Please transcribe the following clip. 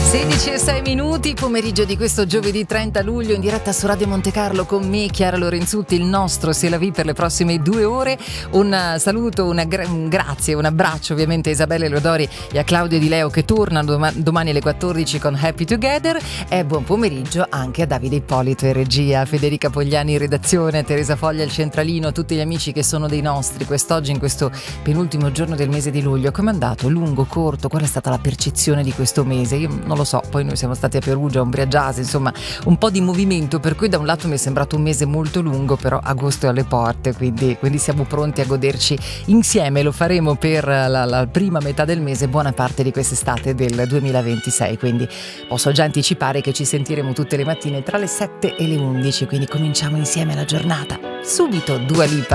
16:06, pomeriggio di questo giovedì 30 luglio in diretta su Radio Monte Carlo con me, Chiara Lorenzutti, il nostro C'est la vie per le prossime 2 ore. Un saluto, un grazie, un abbraccio ovviamente a Isabella Lodori e a Claudio Di Leo che tornano domani alle 14 con Happy Together, e buon pomeriggio anche a Davide Ippolito in regia, a Federica Pogliani in redazione, a Teresa Foglia il centralino, a tutti gli amici che sono dei nostri quest'oggi in questo penultimo giorno del mese di luglio. Com'è andato? Lungo, corto? Qual è stata la percezione di questo mese? Io non lo so, poi noi siamo stati a Perugia, Umbria Jazz, insomma un po' di movimento, per cui da un lato mi è sembrato un mese molto lungo, però agosto è alle porte, quindi siamo pronti a goderci insieme. Lo faremo per la prima metà del mese, buona parte di quest'estate del 2026, quindi posso già anticipare che ci sentiremo tutte le mattine tra le 7 e le 11, quindi cominciamo insieme la giornata. Subito Dua Lipa.